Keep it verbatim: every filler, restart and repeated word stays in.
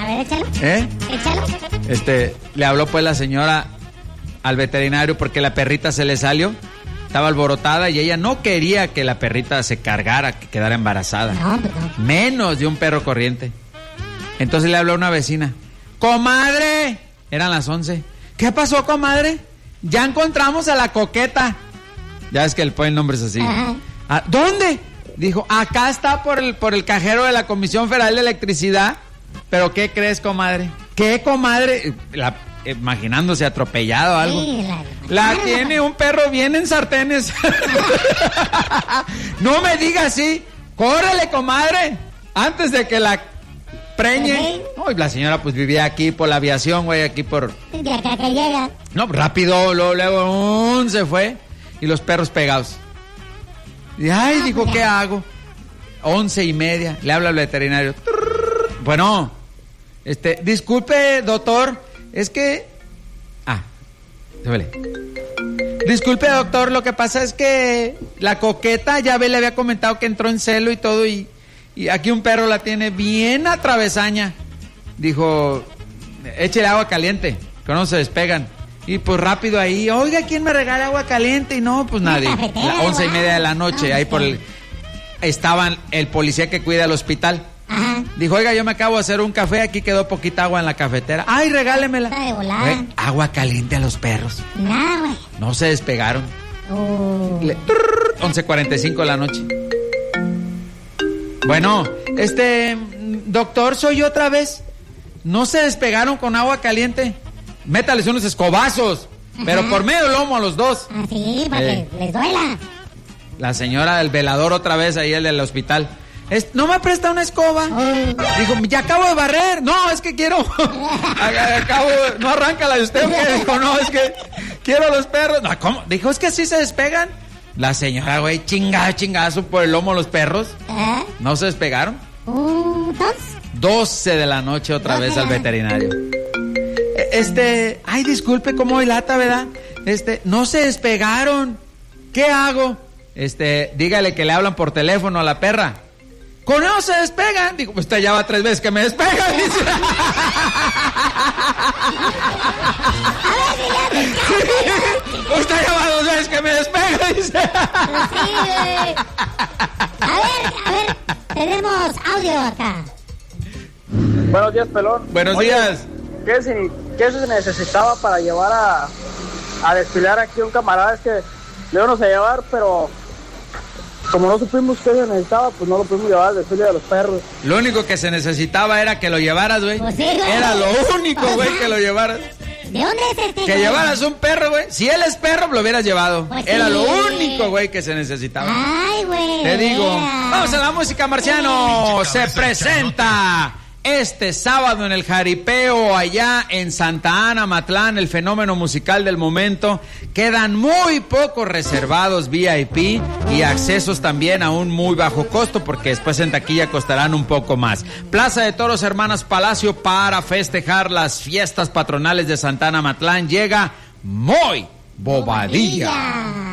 ver, échalo. ¿Eh? Échalo. Este, le habló pues la señora al veterinario porque la perrita se le salió. Estaba alborotada y ella no quería que la perrita se cargara, que quedara embarazada. No, pero no. Menos de un perro corriente. Entonces le habló a una vecina. ¡Comadre! Eran las once. ¿Qué pasó, comadre? Ya encontramos a la coqueta. Ya es que el el nombre es así. ¿A ¿Dónde? Dijo, acá está por el, por el cajero de la Comisión Federal de Electricidad. ¿Pero qué crees, comadre? ¿Qué, comadre? La, imaginándose atropellado o algo. Sí, la, la tiene un perro bien en sartenes. No me diga así. Córrele, comadre. Antes de que la preñe. No, y la señora pues vivía aquí por la aviación, güey, aquí por... De acá que llega. No, rápido, luego, luego, um, se fue. Y los perros pegados. Y ay, dijo, ¿qué hago? Once y media. Le habla al veterinario. Bueno, este, disculpe, doctor, es que... Ah, se vale. Disculpe, doctor, lo que pasa es que la coqueta, ya ve, le había comentado que entró en celo y todo, y, y aquí un perro la tiene bien atravesaña. Dijo, échele agua caliente, que no se despegan. Y pues rápido ahí, oiga, ¿quién me regala agua caliente? Y no, pues nadie. La once y media de la noche, ahí por el... Estaban el policía que cuida el hospital. Ajá. Dijo, oiga, yo me acabo de hacer un café, aquí quedó poquita agua en la cafetera. Ay, regálemela. Está de volada. Güey, agua caliente a los perros. Nada, güey. No se despegaron. Oh. Le- once cuarenta y cinco de la noche. Bueno, este... Doctor, soy yo otra vez. No se despegaron con agua caliente. Métales unos escobazos. Ajá. Pero por medio lomo a los dos. Así, para Eh. que les duela. La señora del velador otra vez ahí, el del hospital. Es, ¿no me presta una escoba? Oh. Dijo, ya acabo de barrer. No, es que quiero... acabo, no arranca la de usted. ¿Qué? Dijo, no, es que quiero los perros. No, ¿cómo? Dijo, es que así se despegan. La señora, güey, chingada, chingazo por el lomo los perros. ¿Eh? No se despegaron. Uh, dos. doce de la noche otra vez al veterinario. Este, ay, disculpe, cómo dilata, ¿verdad? Este, no se despegaron. ¿Qué hago? Este, dígale que le hablan por teléfono a la perra. Con eso se despegan. Digo, pues usted ya va tres veces que me despega. Dice. Usted ya va dos veces que me despega, dice. Sí, güey. A ver, a ver, tenemos audio acá. Buenos días, pelón. Buenos Oye, días. ¿qué se, qué se necesitaba para llevar a, a desfilar aquí a un camarada? Es que le íbamos a llevar, pero como no supimos qué se necesitaba, pues no lo pudimos llevar al desfile de los perros. Lo único que se necesitaba era que lo llevaras, güey. Pues sí, güey. Era lo único, güey, que lo llevaras. ¿De dónde es este? Que güey? llevaras un perro, güey. Si él es perro, lo hubieras llevado. Pues Era sí. lo único, güey, que se necesitaba. Ay, güey. Te digo. Era. Vamos a la música, Marciano. Se presenta este sábado en el Jaripeo, allá en Santa Ana, Matlán, el fenómeno musical del momento. Quedan muy pocos reservados V I P y accesos también a un muy bajo costo, porque después en taquilla costarán un poco más. Plaza de Toros Hermanas Palacio, para festejar las fiestas patronales de Santa Ana, Matlán, llega Moy Bobadilla. Bobadilla.